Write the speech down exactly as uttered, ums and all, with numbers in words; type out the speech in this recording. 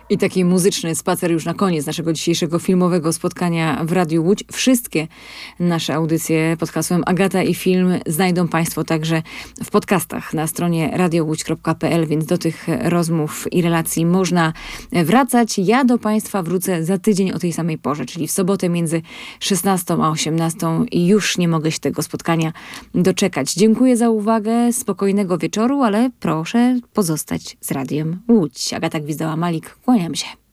I taki muzyczny spacer już na koniec naszego dzisiejszego filmowego spotkania w Radiu Łódź. Wszystkie nasze audycje pod hasłem Agata i Film znajdą Państwo także w podcastach na stronie radio łódź kropka p l, więc do tych rozmów i relacji można wracać. Ja do Państwa wrócę za tydzień o tej samej porze, czyli w sobotę między szesnastą a osiemnastą i już nie mogę się tego spotkania doczekać. Dziękuję za uwagę, spokojnego wieczoru, ale proszę pozostać z Radiem Łódź. Agata Gwizdała-Malik, kłaniam się.